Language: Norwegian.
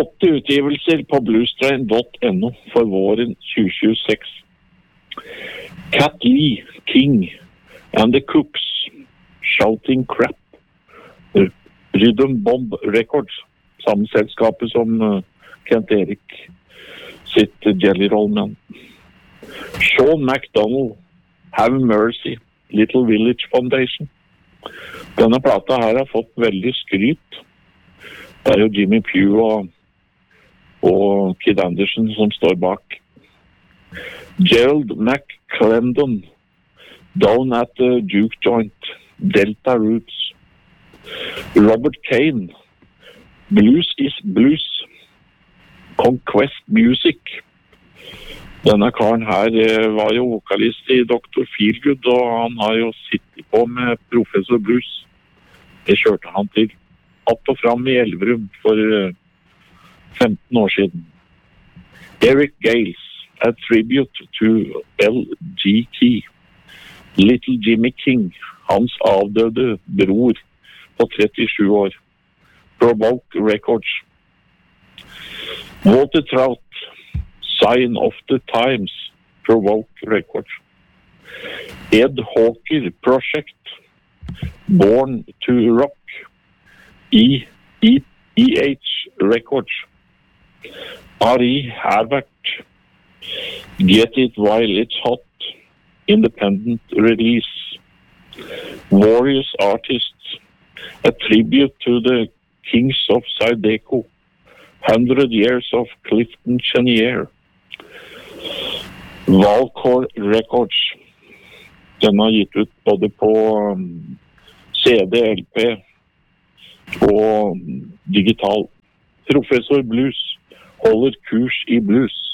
8 utgivelser på bluestrain.no for våren 2026. Cat Lee, King and the Cooks, Shouting Crap, Rhythm Bomb Records, samme selskapet som Kent Erik sitt Jelly Roll Man. Sean McDonald, Have Mercy, Little Village Foundation. Denne plata her har fått veldig skryt. Det jo Jimmy Pugh og Kid Anderson som står bak. Gerald McClendon, Down at the Duke Joint, Delta Roots. Robert Kane, Blues is Blues, Conquest Music. Denne karen her var jo vokalist i Dr. Feelgood, og han har jo sittet på med Professor Blues. Det kjørte han til opp og fram i Elverum for 15 år siden. Eric Gales, A Tribute to L.G. Key. Little Jimmy King, hans avdøde bror på 37 år. Provoke Records. Walter Trout, Sign of the Times, Provoke Records. Ed Hawker Project, Born to Rock, EH Records. Ari Havert, Get It While It's Hot, Independent Release. Warriors Artists, A Tribute to the Kings of Zydeco, 100 Years of Clifton Chenier. Valcor Records. Den har gitt ut både på CD, LP og digital. Professor Blues holder kurs i blues.